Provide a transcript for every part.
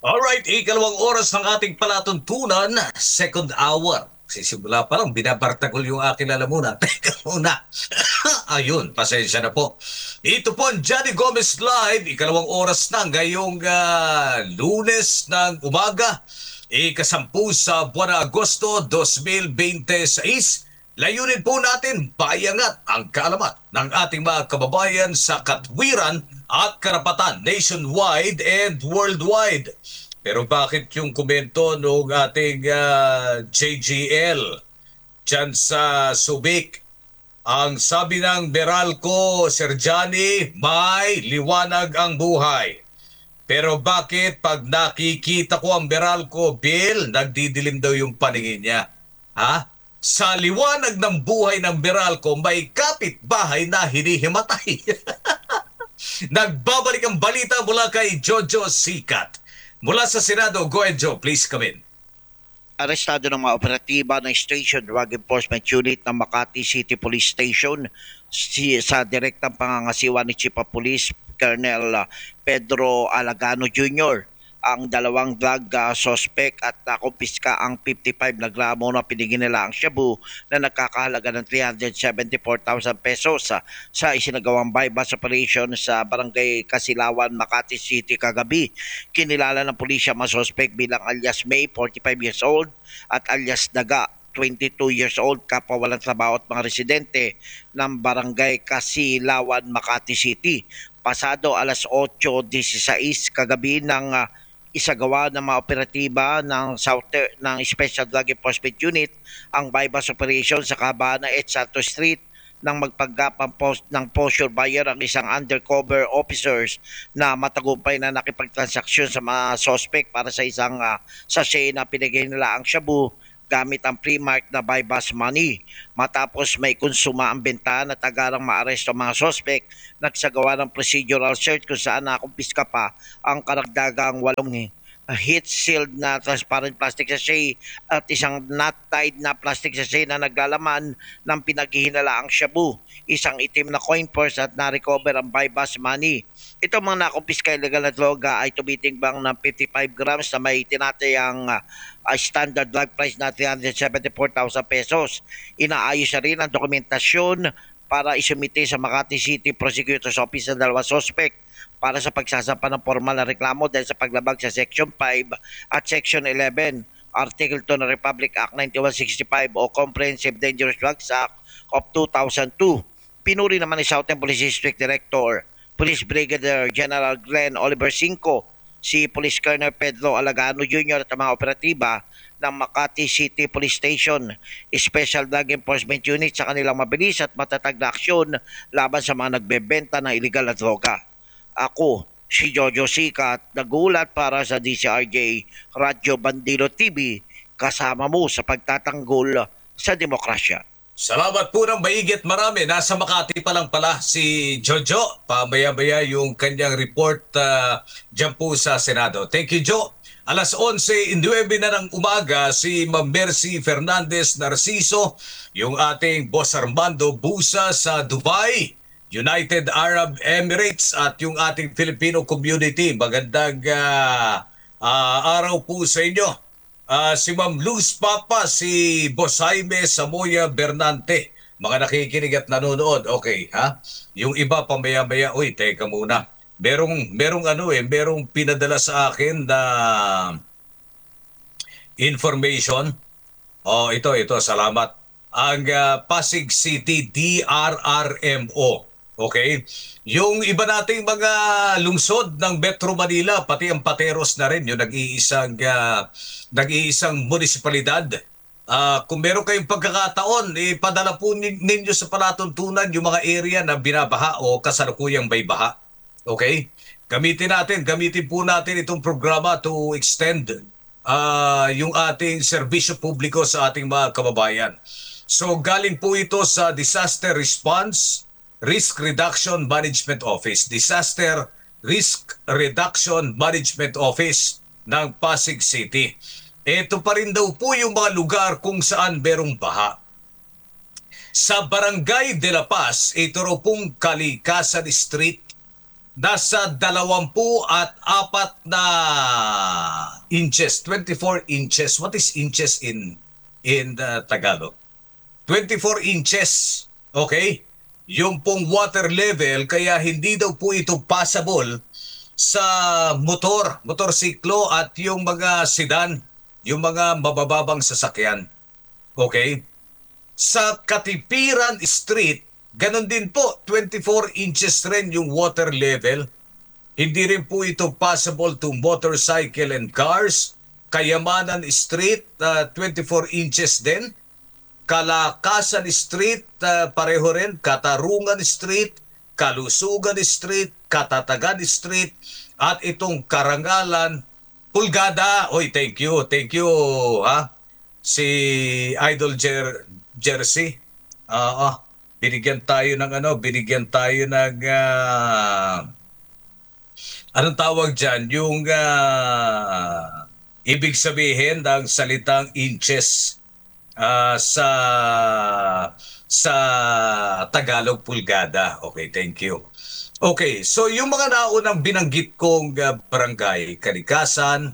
Alright, ikalawang oras ng ating palatuntunan, second hour. Sisimula pa lang, binabartagol yung aking lalamunan. Teka muna. Ayun, pasensya na po. Ito po ang Johnny Gomez Live, ikalawang oras na ngayong lunes ng umaga, ikasampu sa buwan ng Agosto 2026. Layunin po natin bayangat ang kaalaman ng ating mga kababayan sa katwiran at karapatan nationwide and worldwide. Pero bakit yung komento ng ating JGL dyan sa Subic? Ang sabi ng Meralco, Sir Johnny, may liwanag ang buhay. Pero bakit pag nakikita ko ang Meralco Bill, nagdidilim daw yung paningin niya? Ha? Sa liwanag ng buhay ng Meralco, may kapitbahay na hinihimatay. Nagbabalik ang balita mula kay Jojo Sikat. Mula sa Senado, go ahead Joe, please come in. Arestado ng mga operatiba ng Station Drug Enforcement Unit ng Makati City Police Station sa direktang pangangasiwa ni Chief of Police Colonel Pedro Alagano Jr. ang dalawang drug suspect at nakumpiska ang 55 na gramo na pinigin nila ang shabu na nagkakahalaga ng 374,000 pesos sa isinagawang bypass operation sa Barangay Kasilawan, Makati City kagabi. Kinilala ng pulisya mga suspect bilang alias May, 45 years old, at alias Daga, 22 years old, kapwa walang trabaho at mga residente ng Barangay Kasilawan, Makati City. Pasado alas 8:16 kagabi ng isagawa ng mga operatiba ng Special Drug Enforcement Unit ang bypass operation sa kahabaan ng Santo Street nang magpaggapang post ng posture buyer ang isang undercover officers na matagumpay na nakipagtransaksyon sa mga suspect para sa isang sachet na pinigay nila ang shabu gamit ang pre-marked na bypass money. Matapos may konsuma ang benta at agarang maaresto ang mga suspect, nagsagawa ng procedural search kung saan nakumpiska pa ang karagdagang 8 heat sealed na transparent plastic sachet at isang not tied na plastic sachet na naglalaman ng pinaghihinalaang shabu, isang itim na coin purse at na-recover ang bypass money. Ito mga nakumpiska illegal na droga ay tumitimbang ng 55 grams na may tinatayang standard drug price na 374,000 pesos. Inaayos na rin ang dokumentasyon para isumite sa Makati City Prosecutor's Office ng dalawang suspect para sa pagsasampa ng formal na reklamo dahil sa paglabag sa Section 5 at Section 11, Article 2 ng Republic Act 9165 o Comprehensive Dangerous Drugs Act of 2002. Pinuri naman ni Southern Police District Director, Police Brigadier General Glenn Oliver Cinco, si Police Colonel Pedro Alagano Jr. at mga operatiba ng Makati City Police Station Special Drug Enforcement Unit sa kanilang mabilis at matatag na aksyon laban sa mga nagbebenta ng iligal na droga. Ako, si Jojo Sikat, nagulat para sa DCRJ Radyo Bandilo TV, kasama mo sa pagtatanggol sa demokrasya. Salamat po ng maigit marami. Nasa Makati pa lang pala si Jojo. Pabaya-baya yung kanyang report dyan po sa Senado. Thank you, Jo. Alas 11:09 na ng umaga, si Ma'am Mercy Fernandez Narciso, yung ating Boss Armando Busa sa Dubai, United Arab Emirates, at yung ating Filipino community. Magandang araw po sa inyo. Si Ma'am Luz Papa, si Boss Jaime Samoya Bernante, mga nakikinig at nanonood. Okay, ha? Yung iba pamaya-maya, uy, teka muna. Merong pinadala sa akin na information. Oh, ito, salamat. Ang Pasig City DRRMO. Okay? Yung iba nating mga lungsod ng Metro Manila, pati ang Pateros na rin, yung nag-iisang munisipalidad. Kung meron kayong pagkakataon, ipadala po ninyo sa palatuntunan yung mga area na binabaha o kasalukuyang may baha. Okay? Gamitin po natin itong programa to extend yung ating serbisyo publiko sa ating mga kababayan. So galing po ito sa Disaster Response Risk Reduction Management Office, Disaster Risk Reduction Management Office ng Pasig City. Ito pa rin daw po yung mga lugar kung saan merong baha. Sa Barangay de la Paz, ito raw pong Kalikasan Street, nasa 24 na inches, 24 inches. What is inches in Tagalog? 24 inches. Okay? Yung pong water level, kaya hindi daw po ito passable sa motorsiklo at yung mga sedan, yung mga mabababang sasakyan. Okay? Sa Katipiran Street, ganun din po, 24 inches rin yung water level. Hindi rin po ito possible to motorcycle and cars. Kayamanan Street, 24 inches din. Kalakasan Street, pareho rin. Katarungan Street, Kalusugan Street, Katatagan Street, at itong Karangalan, Pulgada. Oy, thank you, ha? Si Idol Jersey. Binigyan tayo ng anong tawag diyan? Yung ibig sabihin ng salitang inches sa Tagalog, pulgada. Okay, thank you. Okay, so yung mga naunang binanggit kong barangay, Kalikasan,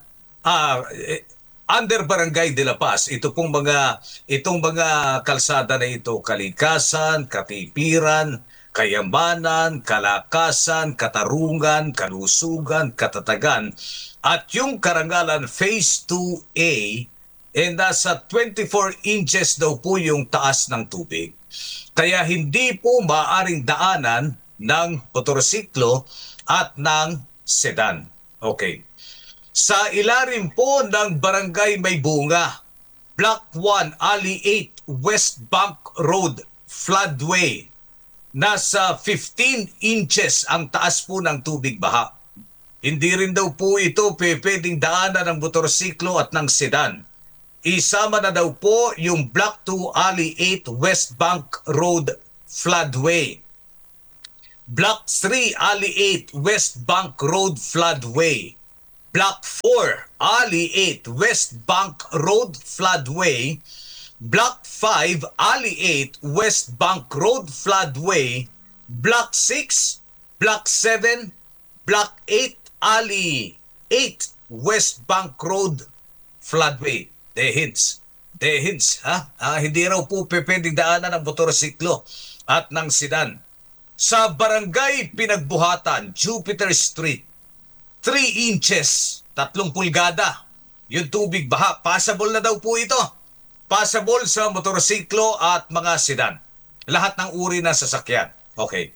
under Barangay de la Paz, itong mga kalsada na ito, Kalikasan, Katipiran, Kayamanan, Kalakasan, Katarungan, Kalusugan, Katatagan, at yung Karangalan Phase 2A, nasa 24 inches daw po yung taas ng tubig. Kaya hindi po maaaring daanan ng motorsiklo at ng sedan. Okay. Sa ilalim po ng Barangay May Bunga, Block 1, Alley 8, West Bank Road, Floodway, nasa 15 inches ang taas po ng tubig baha. Hindi rin daw po ito pwedeng daanan ng motorsiklo at ng sedan. Isama na daw po yung Block 2, Alley 8, West Bank Road, Floodway. Block 3, Alley 8, West Bank Road, Floodway. Block 4, Alley 8, West Bank Road, Floodway. Block 5, Alley 8, West Bank Road, Floodway. Block 6, Block 7, Block 8, Alley 8, West Bank Road, Floodway. The hints, ha? Hindi raw po pwedeng daanan ng motorsiklo at ng sedan. Sa Barangay Pinagbuhatan, Jupiter Street, 3 inches, 3 pulgada, yung tubig baha. Passable na daw po ito. Passable sa motorsiklo at mga sedan. Lahat ng uri ng sasakyan. Okay.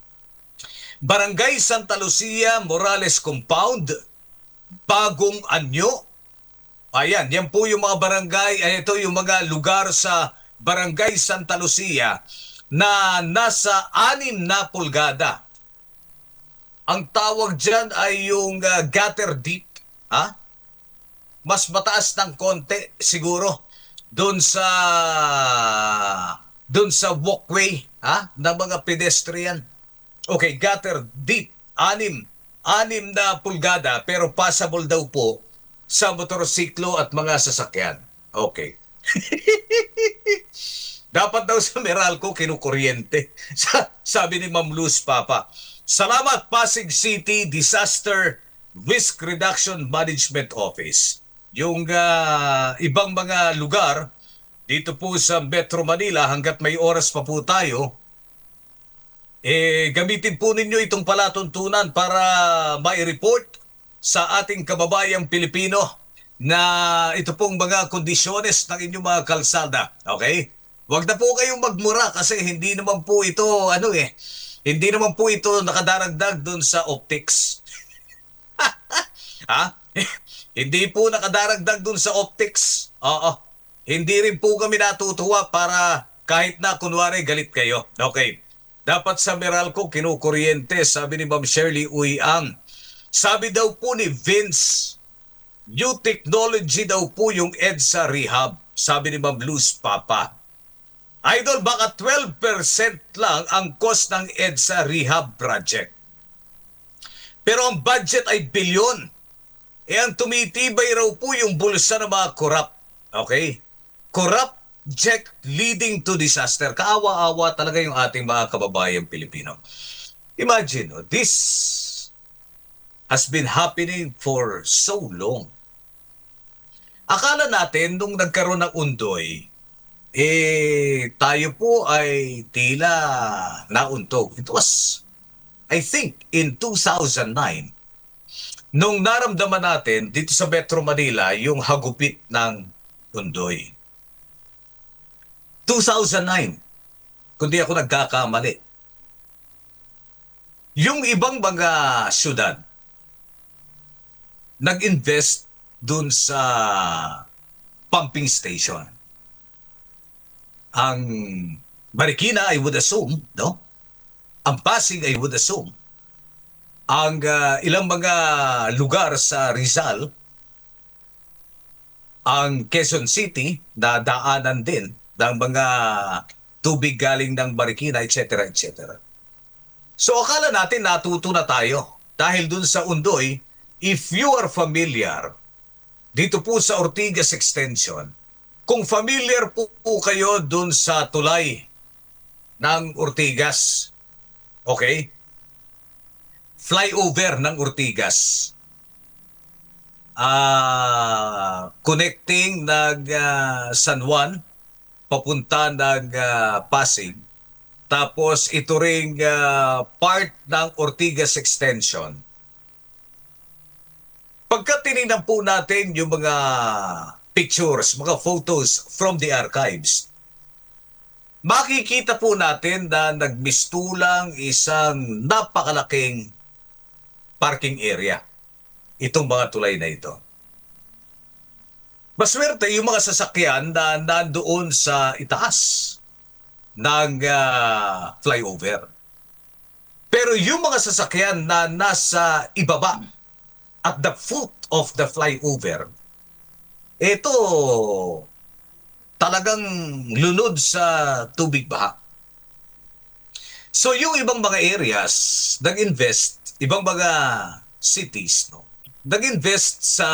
Barangay Santa Lucia, Morales Compound, Bagong Anyo. Ayan, yan po yung mga barangay, ito yung mga lugar sa Barangay Santa Lucia na nasa 6 na pulgada. Ang tawag dyan ay yung gutter deep. Ha? Mas mataas ng konti siguro doon sa walkway, ha? Ng mga pedestrian. Okay, gutter deep. 6 na pulgada, pero passable daw po sa motorsiklo at mga sasakyan. Okay. Dapat daw sa Meralco kinukuryente. Sabi ni Ma'am Luz Papa. Salamat, Pasig City Disaster Risk Reduction Management Office. Yung ibang mga lugar dito po sa Metro Manila, hanggat may oras pa po tayo, gamitin po ninyo itong palatuntunan para mai-report sa ating kababayang Pilipino na ito pong mga kondisyones ng inyong mga kalsada. Okay? Huwag na po kayong magmura kasi hindi naman po ito, hindi naman po ito nakadaragdag doon sa optics. Ha? Hindi po nakadaragdag doon sa optics. Oo. Hindi rin po kami natutuwa para kahit na kunwari galit kayo. Okay. Dapat sa Meralco kinukuryente, sabi ni Ma'am Shirley Uyang. Sabi daw po ni Vince, new technology daw po yung EDSA Rehab. Sabi ni Ma'am Luz Papa. Idol, baka 12% lang ang cost ng EDSA Rehab project. Pero ang budget ay bilyon. Ang tumitibay raw po yung bulsa ng mga corrupt. Okay? Corrupt project leading to disaster. Kaawa-awa talaga yung ating mga kababayang Pilipino. Imagine, this has been happening for so long. Akala natin nung nagkaroon ng Undoy, tayo po ay tila nauntog. It was, I think, in 2009, nung naramdaman natin dito sa Metro Manila yung hagupit ng Undoy. 2009, kundi ako nagkakamali. Yung ibang mga syudad, nag-invest dun sa pumping station. Ang Marikina, I would assume, no? Ang Pasig, I would assume. Ang ilang mga lugar sa Rizal, ang Quezon City, na daanan din ng mga tubig galing ng Marikina, etc., etc. So akala natin natuto na tayo dahil dun sa Undoy. If you are familiar dito po sa Ortigas Extension, kung familiar po kayo dun sa tulay ng Ortigas, okay? Flyover ng Ortigas, connecting ng San Juan, papunta ng Pasig, tapos ito ring part ng Ortigas Extension. Pagka tinignan po natin yung mga pictures, mga photos from the archives, makikita po natin na nagmistulang isang napakalaking parking area itong mga tulay na ito. Maswerte yung mga sasakyan na nandoon sa itaas ng flyover. Pero yung mga sasakyan na nasa ibaba, at the foot of the flyover, ito talagang lunod sa tubig baha. So yung ibang mga areas nag-invest, ibang mga cities, no, nag-invest sa